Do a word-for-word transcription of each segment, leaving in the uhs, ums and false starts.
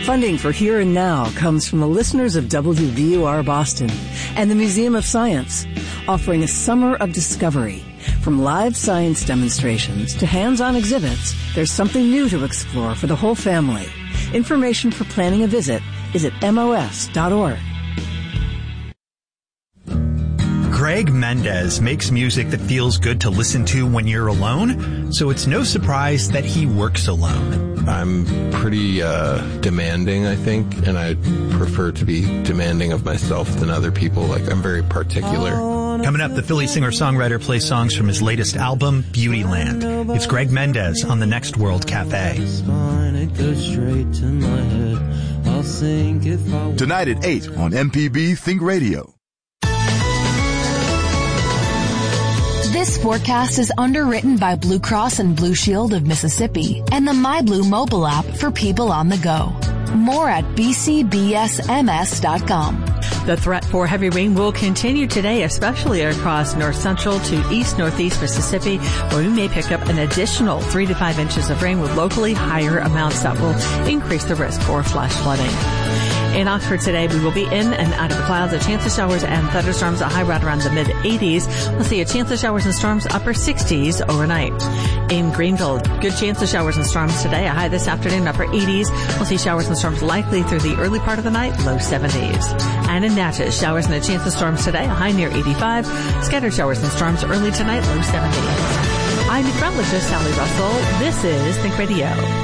Funding for Here and Now comes from the listeners of W V U R Boston and the Museum of Science, offering a summer of discovery. From live science demonstrations to hands-on exhibits, there's something new to explore for the whole family. Information for planning a visit is at M O S dot org. Greg Mendez makes music that feels good to listen to when you're alone, so it's no surprise that he works alone. I'm pretty uh, demanding, I think, and I prefer to be demanding of myself than other people. Like, I'm very particular. Coming up, the Philly singer-songwriter plays songs from his latest album, Beautyland. It's Greg Mendez on the Next World Cafe. Tonight at eight on M P B Think Radio. This forecast is underwritten by Blue Cross and Blue Shield of Mississippi and the MyBlue mobile app for people on the go. More at b c b s m s dot com. The threat for heavy rain will continue today, especially across north central to east northeast Mississippi, where we may pick up an additional three to five inches of rain with locally higher amounts that will increase the risk for flash flooding. In Oxford today, we will be in and out of the clouds, a chance of showers and thunderstorms, a high right around the mid eighties. We'll see a chance of showers and storms, upper sixties overnight. In Greenville, good chance of showers and storms today, a high this afternoon, upper eighties. We'll see showers and storms likely through the early part of the night, low seventies. And in Natchez, showers and a chance of storms today, a high near eighty-five. Scattered showers and storms early tonight, low seventies. I'm meteorologist Sally Russell. This is Think Radio.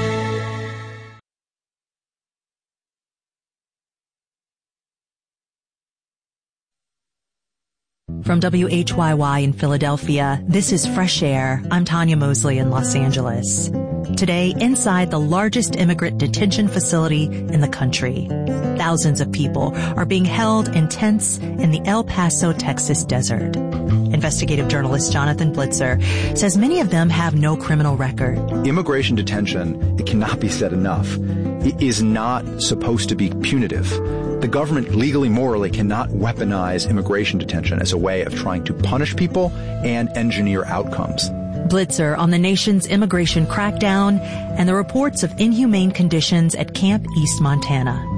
From W H Y Y in Philadelphia, this is Fresh Air. I'm Tanya Mosley in Los Angeles. Today, inside the largest immigrant detention facility in the country, thousands of people are being held in tents in the El Paso, Texas desert. Investigative journalist Jonathan Blitzer says many of them have no criminal record. Immigration detention, it cannot be said enough, it is not supposed to be punitive. The government legally, morally cannot weaponize immigration detention as a way of trying to punish people and engineer outcomes. Blitzer on the nation's immigration crackdown and the reports of inhumane conditions at Camp East Montana.